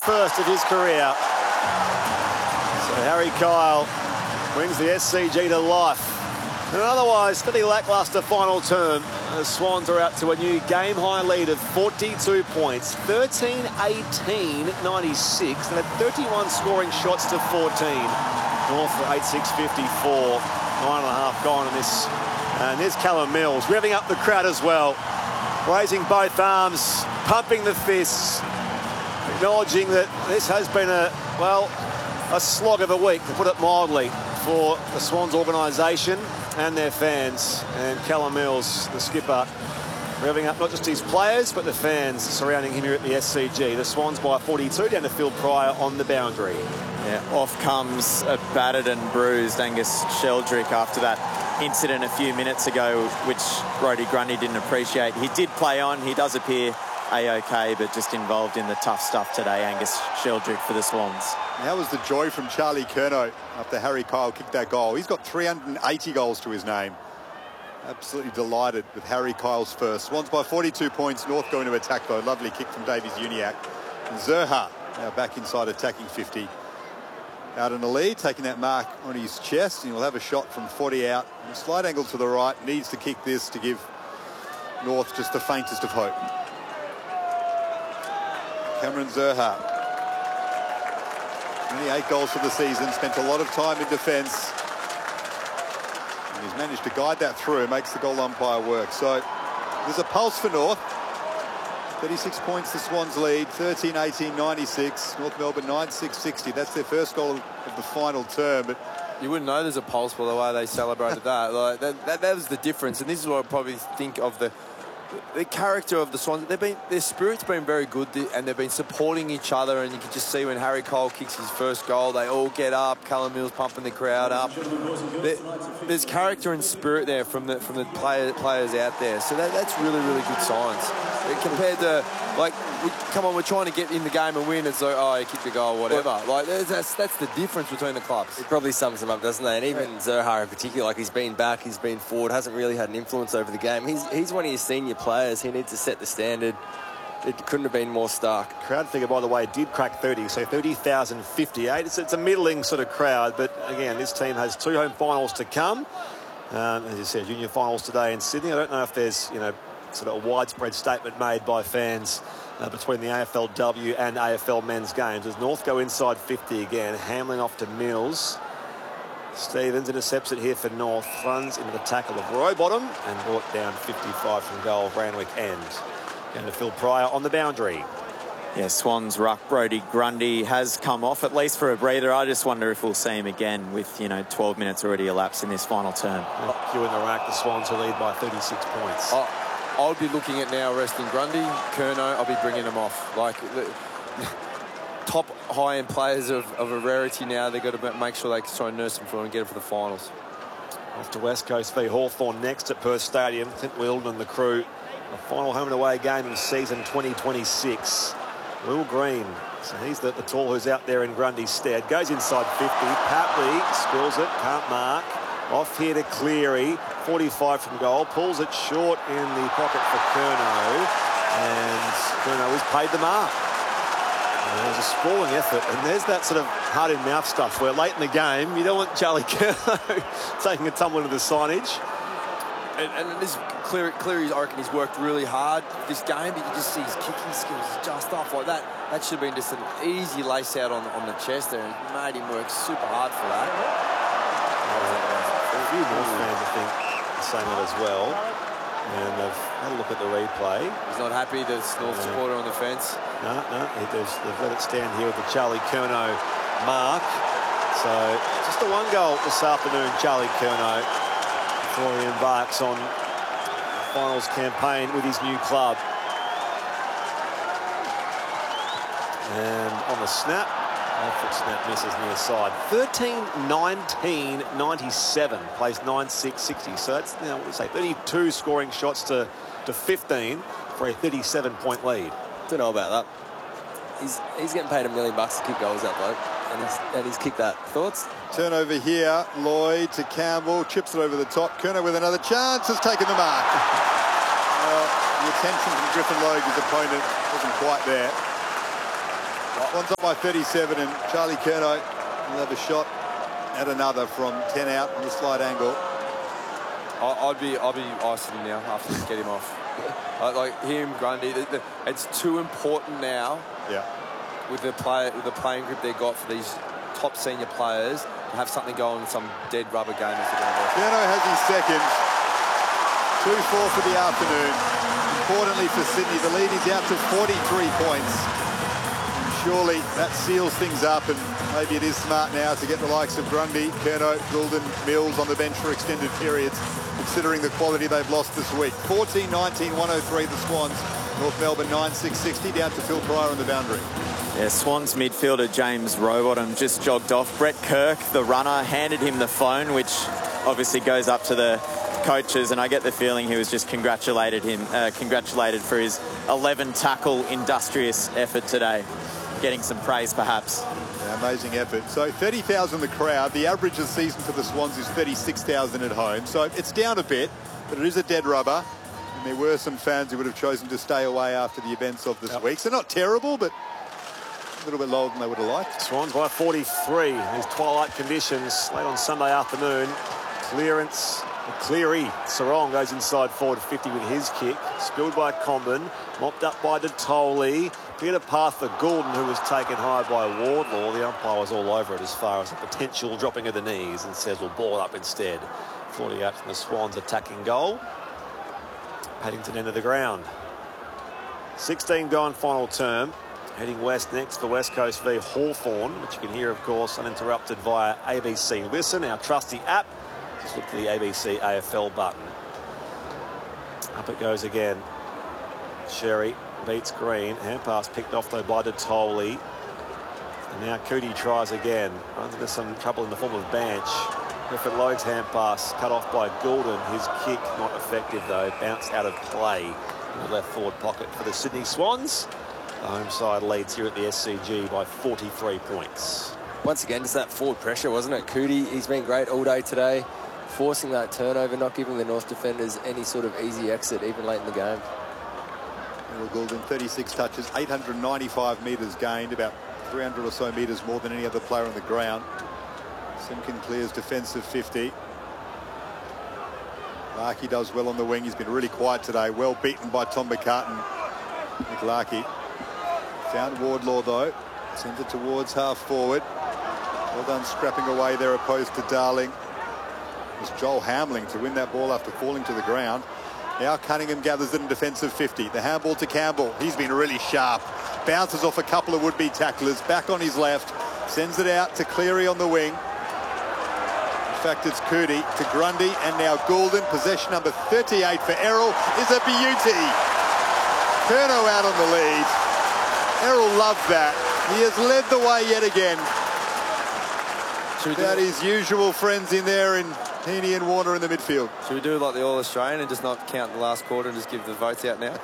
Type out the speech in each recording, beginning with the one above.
first of his career. So Harry Kyle brings the SCG to life. And otherwise, pretty lacklustre final term. The Swans are out to a new game-high lead of 42 points, 13-18-96. They had 31 scoring shots to 14. North for 8-6-54. 9.5 gone in this. And there's Callum Mills revving up the crowd as well, raising both arms, pumping the fists, acknowledging that this has been a slog of a week, to put it mildly, for the Swans organisation and their fans. And Callum Mills, the skipper, revving up not just his players, but the fans surrounding him here at the SCG. The Swans by 42 down to Phil Pryor on the boundary. Yeah, off comes a battered and bruised Angus Sheldrick after that incident a few minutes ago, which Brodie Grundy didn't appreciate. He did play on. He does appear A-OK, but just involved in the tough stuff today, Angus Sheldrick for the Swans. That was the joy from Charlie Curnow after Harry Kyle kicked that goal. He's got 380 goals to his name. Absolutely delighted with Harry Kyle's first. Swans by 42 points. North going to attack, though. Lovely kick from Davies Uniacke. And Zurhaar now back inside attacking 50. Out in the lead, taking that mark on his chest, and he'll have a shot from 40 out. And a slight angle to the right. Needs to kick this to give North just the faintest of hope. Cameron Zurhaar. Only 8 goals for the season. Spent a lot of time in defence. And he's managed to guide that through. Makes the goal umpire work. So there's a pulse for North. 36 points the Swans lead, 13-18-96. North Melbourne 9-6-60. That's their first goal of the final term. But you wouldn't know there's a pulse by the way they celebrated that. Like that was the difference. And this is what I probably think of the character of the Swans. Their spirit's been very good, and they've been supporting each other. And you can just see when Harry Kyle kicks his first goal, they all get up. Callum Mills pumping the crowd up. There's character and spirit there from the players out there. So that's really good signs. Compared to, like, come on, we're trying to get in the game and win. It's like, oh, you kicked the goal, whatever. Like, that's the difference between the clubs. It probably sums them up, doesn't it? And even Zurhaar in particular, like, he's been back, he's been forward, hasn't really had an influence over the game. He's one of your senior players. He needs to set the standard. It couldn't have been more stark. Crowd figure, by the way, did crack 30, so 30,058. It's a middling sort of crowd, but again, this team has 2 home finals to come. As you said, junior finals today in Sydney. I don't know if there's, sort of a widespread statement made by fans between the AFLW and AFL men's games as North go inside 50 again. Hamlin off to Mills. Stevens intercepts it here for North. Runs into the tackle of Rowbottom and brought down 55 from goal. Randwick end. Down to Phil Pryor on the boundary. Yeah, Swans ruck Brodie Grundy has come off, at least for a breather. I just wonder if we'll see him again with, 12 minutes already elapsed in this final term. Q in the rack, the Swans will lead by 36 points. I'll be looking at now resting Grundy, Curnow. I'll be bringing them off. Like the top high-end players of a rarity now. They've got to make sure they can try and nurse them for and get them for the finals. Off to West Coast v Hawthorn next at Perth Stadium. Clint Wheeldon and the crew. A final home and away game in season 2026. Will Green, so he's the tall who's out there in Grundy's stead. Goes inside 50. Papley spills it, can't mark. Off here to Cleary, 45 from goal. Pulls it short in the pocket for Curnow. And Curnow has paid the mark. And there's a sprawling effort. And there's that sort of heart-in-mouth stuff where late in the game, you don't want Charlie Curnow taking a tumble into the signage. And this Cleary, I reckon he's worked really hard this game. You can just see his kicking skills just off like that. That should have been just an easy lace out on the chest there. And made him work super hard for that. A few North fans, I think, are saying that as well. And they've had a look at the replay. He's not happy, the North supporter on the fence. No, they've let it stand here with the Charlie Curnow mark. So just the 1 goal this afternoon, Charlie Curnow, before he embarks on a finals campaign with his new club. And on the snap, foot snap misses near side. 13-19-97, plays 9-6-60. So that's, what we say, 32 scoring shots to 15 for a 37-point lead. Don't know about that. He's getting paid $1 million to kick goals, that bloke. And he's kicked that. Thoughts? Turnover here. Lloyd to Campbell. Chips it over the top. Curnow with another chance. Has taken the mark. The attention from Griffin Logue, his opponent, wasn't quite there. One's up by 37, and Charlie Curnow will have a shot at another from 10 out on the slide angle. I'll be icing him now after we get him off. Like him, Grundy. It's too important now. Yeah. With the playing group they got for these top senior players to have something going in some dead rubber game. Curnow has his second. 2-4 for the afternoon. Importantly for Sydney, the lead is out to 43 points. Surely that seals things up, and maybe it is smart now to get the likes of Grundy, Curnow, Goulden, Mills on the bench for extended periods, considering the quality they've lost this week. 14-19, 103 the Swans. North Melbourne 9-6-60 down to Phil Pryor on the boundary. Yeah, Swans midfielder James Rowbottom just jogged off. Brett Kirk, the runner, handed him the phone, which obviously goes up to the coaches, and I get the feeling he was just congratulated for his 11 tackle industrious effort today. Getting some praise, perhaps. Yeah, amazing effort. So 30,000 the crowd. The average of the season for the Swans is 36,000 at home. So it's down a bit, but it is a dead rubber. And there were some fans who would have chosen to stay away after the events of this week. So not terrible, but a little bit lower than they would have liked. Swans by 43. These twilight conditions late on Sunday afternoon. Clearance. Cleary. Sarong goes inside forward 50 with his kick. Spilled by Comben. Mopped up by Detoli. Cleared a path for Goulden, who was taken high by Wardlaw. The umpire was all over it as far as a potential dropping of the knees and says we'll ball up instead. 48 from the Swans attacking goal. Paddington into the ground. 16 gone final term. Heading west next for West Coast v Hawthorn, which you can hear, of course, uninterrupted via ABC Listen, our trusty app. Just look for the ABC AFL button. Up it goes again. Sherry beats Green. Hand pass picked off though by Detoli. And now Cootie tries again. Runs into some trouble in the form of bench. Griffith loads hand pass. Cut off by Goulden. His kick not effective though. Bounced out of play in the left forward pocket for the Sydney Swans. The home side leads here at the SCG by 43 points. Once again, just that forward pressure, wasn't it? Cootie, he's been great all day today. Forcing that turnover, not giving the North defenders any sort of easy exit, even late in the game. Errol Goulden, 36 touches, 895 metres gained, about 300 or so metres more than any other player on the ground. Simkin clears defensive 50. Larkey does well on the wing. He's been really quiet today. Well beaten by Tom McCartan. Nick Larkey found Wardlaw though. Sends it towards half forward. Well done scrapping away there opposed to Darling. It was Joel Hamling to win that ball after falling to the ground. Now Cunningham gathers it in defensive 50. The handball to Campbell. He's been really sharp. Bounces off a couple of would-be tacklers. Back on his left. Sends it out to Cleary on the wing. In fact, it's Cootie to Grundy and now Goulden. Possession number 38 for Errol is a beauty. Curnow out on the lead. Errol loved that. He has led the way yet again. Without his usual friends in there in Heaney and Warner in the midfield. Should we do like the All-Australian and just not count the last quarter and just give the votes out now?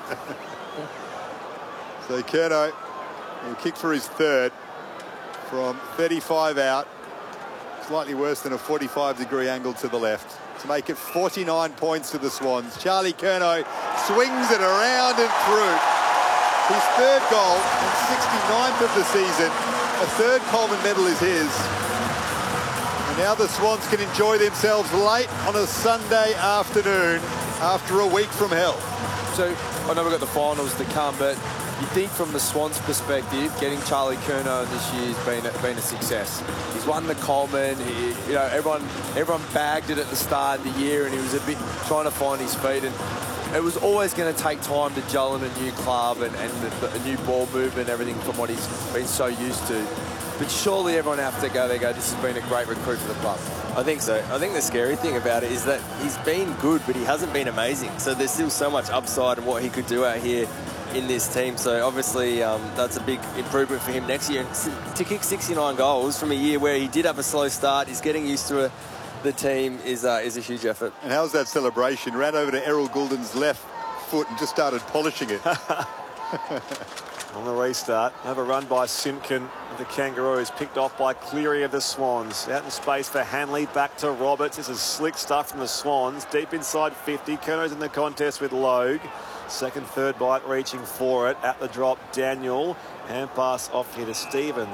So Curnow will kick for his third from 35 out. Slightly worse than a 45-degree angle to the left to make it 49 points to the Swans. Charlie Curnow swings it around and through. His third goal and 69th of the season. A third Coleman medal is his. And now the Swans can enjoy themselves late on a Sunday afternoon after a week from hell. So I know we've got the finals to come, but you think from the Swans' perspective, getting Charlie Curnow this year has been a success. He's won the Coleman. Everyone bagged it at the start of the year, and he was a bit trying to find his feet. And it was always going to take time to gel in a new club and a new ball movement and everything from what he's been so used to. But surely everyone have to go, this has been a great recruit for the club. I think so. I think the scary thing about it is that he's been good, but he hasn't been amazing. So there's still so much upside in what he could do out here in this team. So obviously that's a big improvement for him next year. And to kick 69 goals from a year where he did have a slow start, he's getting used to the team is a huge effort. And how's that celebration? Ran over to Errol Goulden's left foot and just started polishing it. On the restart, overrun by Simpkin of the Kangaroos, picked off by Cleary of the Swans. Out in space for Hanley, back to Roberts. This is slick stuff from the Swans. Deep inside 50. Kerno's in the contest with Logue. Second, third bite reaching for it. At the drop, Daniel. Hand pass off here to Stevens.